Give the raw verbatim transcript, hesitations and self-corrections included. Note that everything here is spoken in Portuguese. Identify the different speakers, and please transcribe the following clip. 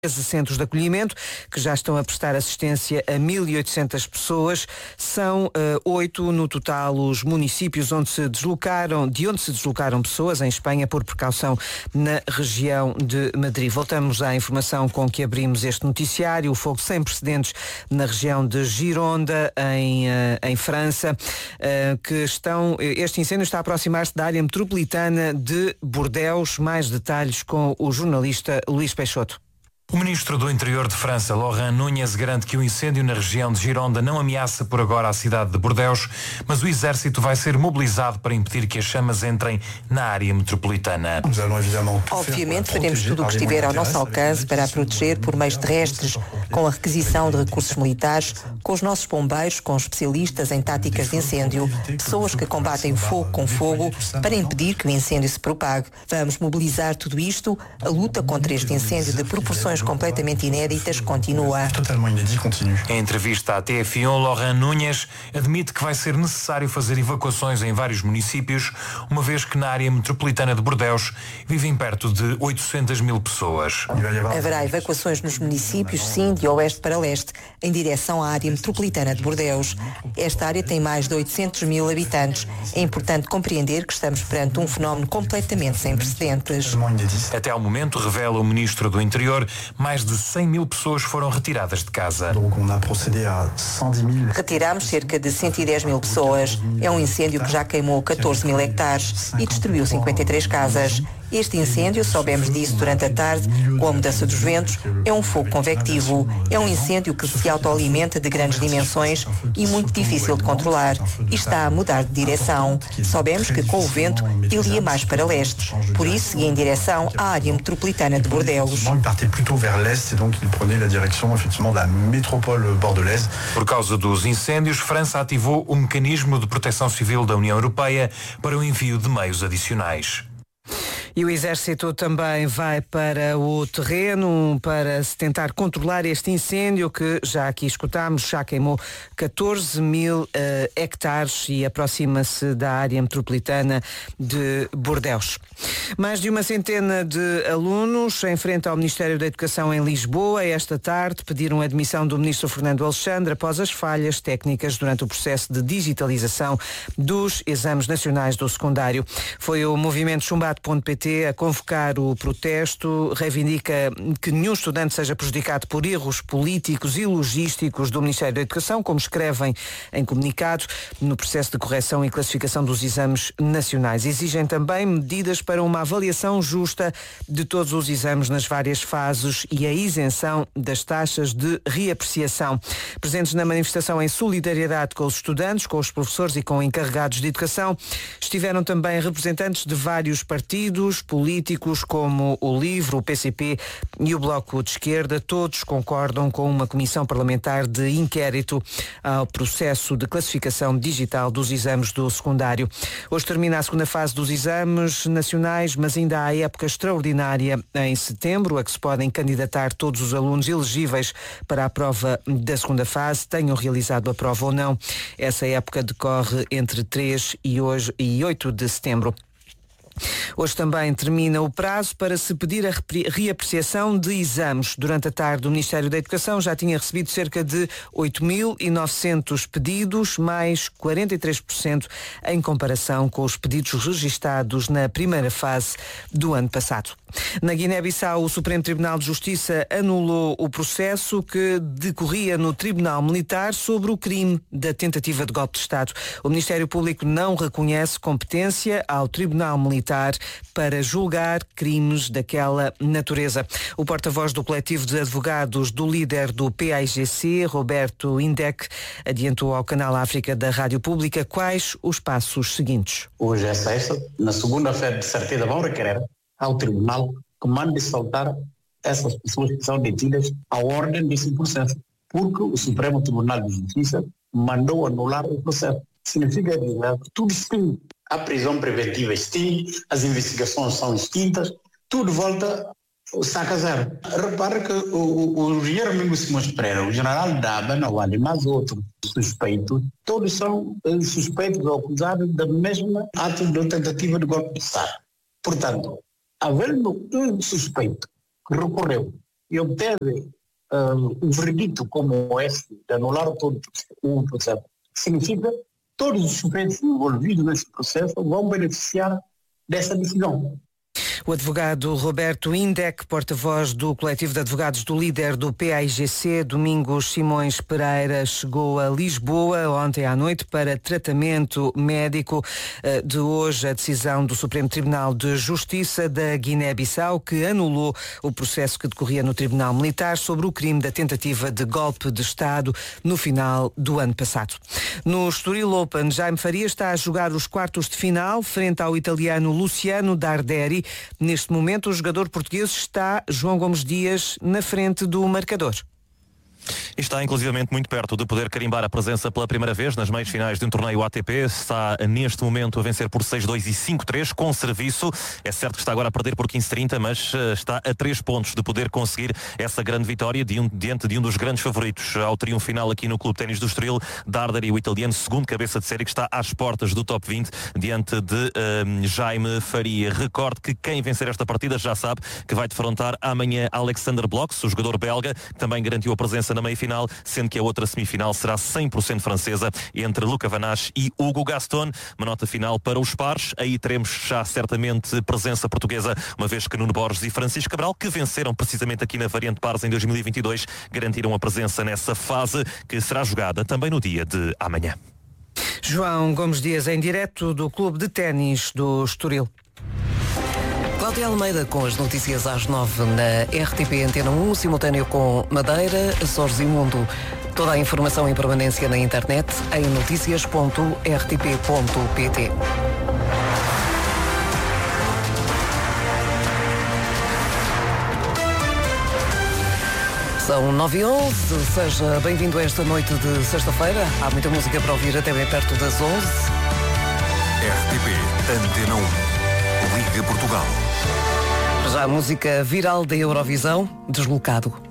Speaker 1: centros de acolhimento que já estão a prestar assistência a mil e oitocentas pessoas. São uh, oito no total os municípios onde se deslocaram, de onde se deslocaram pessoas em Espanha por precaução na região de Madrid. Voltamos à informação com que abrimos este noticiário. O fogo sem precedentes na região de Gironda, em, uh, em França, uh, que estão, este incêndio está a aproximar-se da área metropolitana de Bordeus. Mais detalhes com o jornalista Luís Peixoto.
Speaker 2: O ministro do Interior de França, Laurent Nunez, garante que o incêndio na região de Gironda não ameaça por agora a cidade de Bordeus, mas o exército vai ser mobilizado para impedir que as chamas entrem na área metropolitana.
Speaker 3: Obviamente faremos tudo o que estiver ao nosso alcance para a proteger por meios terrestres, com a requisição de recursos militares, com os nossos bombeiros, com especialistas em táticas de incêndio, pessoas que combatem o fogo com fogo, para impedir que o incêndio se propague. Vamos mobilizar tudo isto. A luta contra este incêndio de proporções completamente inéditas continua.
Speaker 2: Em entrevista à T F um, Laurent Nunez admite que vai ser necessário fazer evacuações em vários municípios, uma vez que na área metropolitana de Bordeus vivem perto de oitocentas mil pessoas.
Speaker 3: Haverá evacuações nos municípios, sim, de oeste para leste, em direção à área metropolitana de Bordeus. Esta área tem mais de oitocentos mil habitantes. É importante compreender que estamos perante um fenómeno completamente sem precedentes.
Speaker 2: Até ao momento, revela o ministro do Interior, mais de cem mil pessoas foram retiradas de casa.
Speaker 3: Retiramos cerca de cento e dez mil pessoas. É um incêndio que já queimou catorze mil hectares e destruiu cinquenta e três casas. Este incêndio, soubemos disso durante a tarde, com a mudança dos ventos, é um fogo convectivo. É um incêndio que se autoalimenta de grandes dimensões e muito difícil de controlar. E está a mudar de direção. Soubemos que com o vento ele ia mais para leste. Por isso ia em direção à área metropolitana de Bordeus.
Speaker 2: Por causa dos incêndios, França ativou o mecanismo de proteção civil da União Europeia para o envio de meios adicionais.
Speaker 1: E o Exército também vai para o terreno para se tentar controlar este incêndio que já aqui escutámos, já queimou catorze mil uh, hectares e aproxima-se da área metropolitana de Bordeus. Mais de uma centena de alunos em frente ao Ministério da Educação em Lisboa esta tarde pediram a admissão do ministro Fernando Alexandre após as falhas técnicas durante o processo de digitalização dos exames nacionais do secundário. Foi o movimento Chumbate ponto pt a convocar o protesto, reivindica que nenhum estudante seja prejudicado por erros políticos e logísticos do Ministério da Educação, como escrevem em comunicado, no processo de correção e classificação dos exames nacionais. Exigem também medidas para uma avaliação justa de todos os exames nas várias fases e a isenção das taxas de reapreciação. Presentes na manifestação em solidariedade com os estudantes, com os professores e com encarregados de educação, estiveram também representantes de vários partidos políticos como o LIVRE, o P C P e o Bloco de Esquerda. Todos concordam com uma comissão parlamentar de inquérito ao processo de classificação digital dos exames do secundário. Hoje termina a segunda fase dos exames nacionais, mas ainda há época extraordinária em setembro, a que se podem candidatar todos os alunos elegíveis para a prova da segunda fase, tenham realizado a prova ou não. Essa época decorre entre três e oito de setembro. Hoje também termina o prazo para se pedir a reapreciação de exames. Durante a tarde, o Ministério da Educação já tinha recebido cerca de oito mil e novecentos pedidos, mais quarenta e três por cento em comparação com os pedidos registados na primeira fase do ano passado. Na Guiné-Bissau, o Supremo Tribunal de Justiça anulou o processo que decorria no Tribunal Militar sobre o crime da tentativa de golpe de Estado. O Ministério Público não reconhece competência ao Tribunal Militar para julgar crimes daquela natureza. O porta-voz do coletivo de advogados do líder do P A I G C, Roberto Indec, adiantou ao Canal África da Rádio Pública quais os passos seguintes.
Speaker 4: Hoje é sexta, na segunda-feira de certeza vão requerer ao Tribunal que mande soltar essas pessoas que são detidas à ordem desse processo, porque o Supremo Tribunal de Justiça mandou anular o processo. Significa que tudo sim. A prisão preventiva extingue, as investigações são extintas, tudo volta saca zero. Repare que o, o engenheiro Domingos Simões Pereira, o general Daba Nawali, mais outro suspeito, todos são uh, suspeitos ou acusados da mesma ato de tentativa de golpe de Estado. Portanto, havendo um suspeito que recorreu e obteve uh, um verdito como este, de anular todo o processo, significa que todos os sujeitos envolvidos nesse processo vão beneficiar dessa decisão.
Speaker 1: O advogado Roberto Indec, porta-voz do coletivo de advogados do líder do P A I G C, Domingos Simões Pereira, chegou a Lisboa ontem à noite para tratamento médico. De hoje, a decisão do Supremo Tribunal de Justiça da Guiné-Bissau, que anulou o processo que decorria no Tribunal Militar sobre o crime da tentativa de golpe de Estado no final do ano passado. No Estoril Open, Jaime Faria está a jogar os quartos de final frente ao italiano Luciano Darderi. Neste momento, o jogador português está, João Gomes Dias, na frente do marcador.
Speaker 5: E está inclusivamente muito perto de poder carimbar a presença pela primeira vez nas meias finais de um torneio A T P. Está neste momento a vencer por seis dois e cinco três com serviço. É certo que está agora a perder por quinze trinta, mas uh, está a três pontos de poder conseguir essa grande vitória de um, diante de um dos grandes favoritos ao triunfo final aqui no Clube Ténis do Estoril, Darderi, o italiano, segundo cabeça de série, que está às portas do top vinte diante de uh, Jaime Faria. Recorde que quem vencer esta partida já sabe que vai defrontar amanhã Alexander Blocks, o jogador belga, que também garantiu a presença na meia-final, sendo que a outra semifinal será cem por cento francesa entre Luca Vanache e Hugo Gaston. Uma nota final para os pares. Aí teremos já certamente presença portuguesa, uma vez que Nuno Borges e Francisco Cabral, que venceram precisamente aqui na variante pares em dois mil e vinte e dois, garantiram a presença nessa fase que será jogada também no dia de amanhã.
Speaker 1: João Gomes Dias em direto do Clube de Ténis do Estoril.
Speaker 6: Cláudia Almeida com as notícias às nove na R T P Antena um, simultâneo com Madeira, Açores e Mundo. Toda a informação em permanência na internet em noticias ponto r t p ponto p t. São nove e onze, seja bem-vindo a esta noite de sexta-feira. Há muita música para ouvir até bem perto das onze.
Speaker 7: R T P Antena um, Liga Portugal.
Speaker 6: Já a música viral da Eurovisão, Deslocado.